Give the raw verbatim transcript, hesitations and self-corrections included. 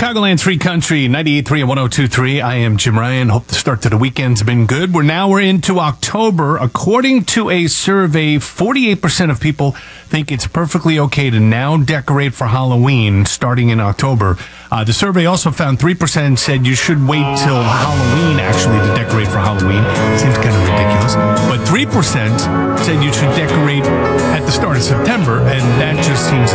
Chicagoland's Free Country, ninety-eight point three and one oh two point three. I am Jim Ryan. Hope the start to the weekend's been good. We're now we're into October. According to a survey, forty-eight percent of people think it's perfectly okay to now decorate for Halloween starting in October. Uh, the survey also found three percent said you should wait till Halloween actually to decorate for Halloween. Seems kind of ridiculous. But three percent said you should decorate at the start of September, and that just seems